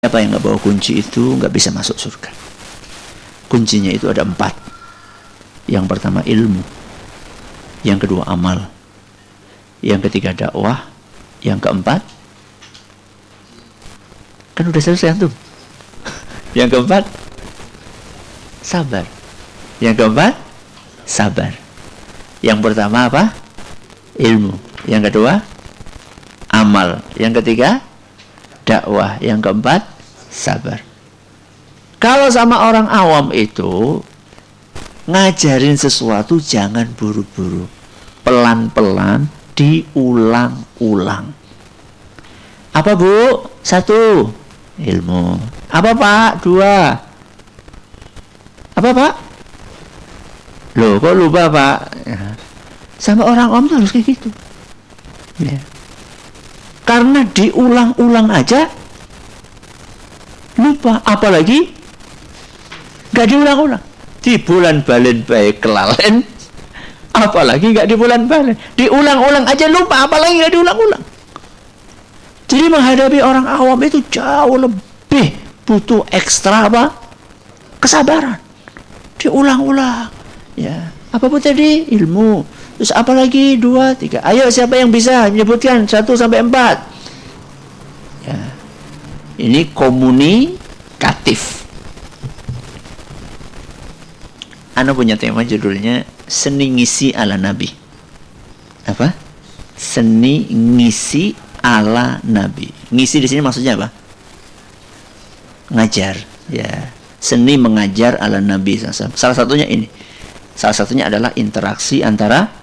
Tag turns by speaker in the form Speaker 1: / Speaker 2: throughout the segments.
Speaker 1: Siapa yang nggak bawa kunci itu nggak bisa masuk surga. Kuncinya itu ada 4. Yang pertama ilmu, yang kedua amal, yang ketiga dakwah, yang keempat kan udah selesai antum. Yang keempat sabar. Yang keempat sabar. Yang pertama apa? Ilmu. Yang kedua amal. Yang ketiga dakwah. Yang keempat sabar. Kalau sama orang awam itu ngajarin sesuatu jangan buru-buru, pelan-pelan, diulang-ulang. Apa Bu? 1, ilmu. Apa Pak? 2. Apa Pak? Loh kok lupa Pak? Ya. Sama orang awam tuh harus kayak gitu ya. Karena diulang-ulang aja lupa, apalagi gak diulang-ulang. Di bulan balen baik kelalen, apalagi gak di bulan balen. Diulang-ulang aja lupa, apalagi gak diulang-ulang. Jadi menghadapi orang awam itu jauh lebih butuh ekstra apa? Kesabaran. Diulang-ulang ya. Apapun tadi ilmu. Terus apalagi 2, 3. Ayo siapa yang bisa menyebutkan 1 sampai 4? Ya. Ini komunikatif. Ana punya tema judulnya seni ngisi ala Nabi. Apa? Seni ngisi ala Nabi. Ngisi di sini maksudnya apa? Ngajar, ya. Seni mengajar ala Nabi. Salah satunya ini. Salah satunya adalah interaksi antara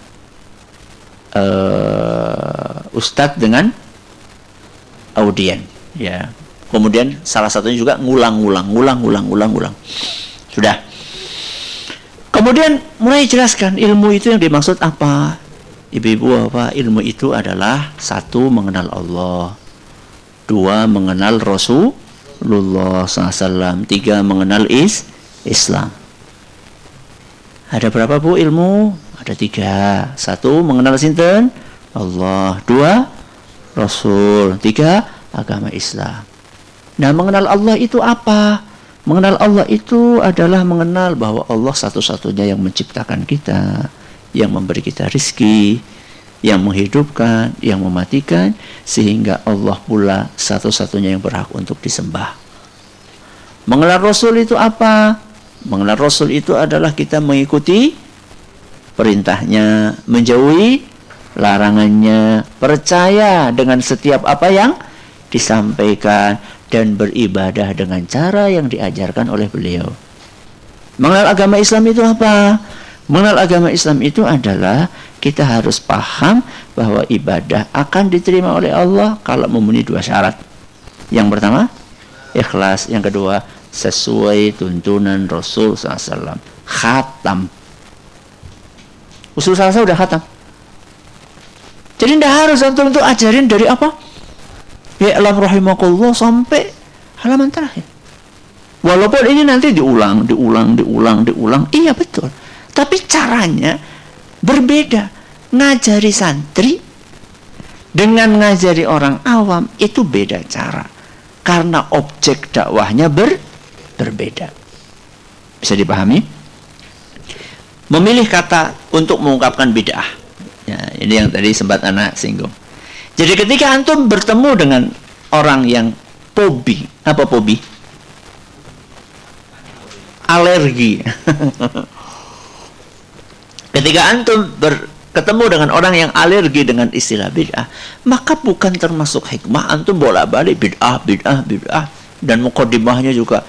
Speaker 1: ustadz dengan audien, ya. Kemudian salah satunya juga ngulang. Sudah. Kemudian mulai jelaskan ilmu itu yang dimaksud apa. Ibu-ibu apa? Ilmu itu adalah 1 mengenal Allah, 2 mengenal Rasulullah SAW, 3 mengenal Islam. Ada berapa Bu ilmu? Ada 3. 1 mengenal sinten? Allah. 2 Rasul. 3 agama Islam. Nah, mengenal Allah itu apa? Mengenal Allah itu adalah mengenal bahwa Allah satu-satunya yang menciptakan kita, yang memberi kita rizki, yang menghidupkan, yang mematikan, sehingga Allah pula satu-satunya yang berhak untuk disembah. Mengenal Rasul itu apa? Mengenal Rasul itu adalah kita mengikuti perintahnya, menjauhi larangannya, percaya dengan setiap apa yang disampaikan, dan beribadah dengan cara yang diajarkan oleh beliau. Mengenal agama Islam itu apa? Mengenal agama Islam itu adalah kita harus paham bahwa ibadah akan diterima oleh Allah kalau memenuhi 2 syarat. Yang pertama, ikhlas. Yang kedua, sesuai tuntunan Rasul SAW. Khatam. Usul salasa udah khatam. Jadi tidak harus antum itu ajarin dari apa? Ya Allah rahimakallah sampai halaman terakhir. Walaupun ini nanti diulang. Iya betul. Tapi caranya berbeda. Ngajari santri dengan ngajari orang awam itu beda cara. Karena objek dakwahnya berbeda. Bisa dipahami? Memilih kata untuk mengungkapkan bid'ah. Ya, ini yang tadi sempat anak singgung. Jadi ketika antum bertemu dengan orang yang fobi, apa fobi? Alergi. Ketika antum ketemu dengan orang yang alergi dengan istilah bid'ah, maka bukan termasuk hikmah antum bolak-balik bid'ah, dan muqaddimahnya juga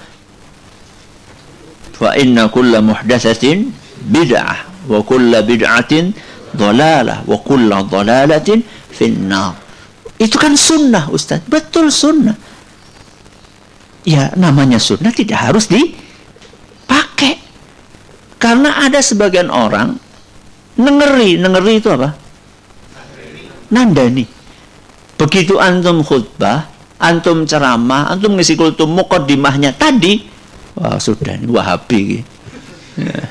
Speaker 1: fa inna kulla muhdatsatin bid'ah wa kulla bid'atin dhalalah wa kulla dhalalatin finnar. Itu kan sunnah Ustaz. Betul sunnah. Ya namanya sunnah tidak harus dipakai. Karena ada sebagian orang nengeri itu apa? Nandani. Begitu antum khutbah, antum ceramah, antum ngisi kultum muqaddimahnya tadi, wah sudah ini Wahabi. Ya.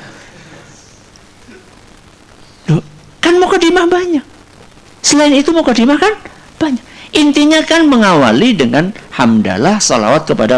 Speaker 1: Loh, kan muqaddimah banyak. Selain itu muqaddimah kan banyak. Intinya kan mengawali dengan hamdalah, salawat kepada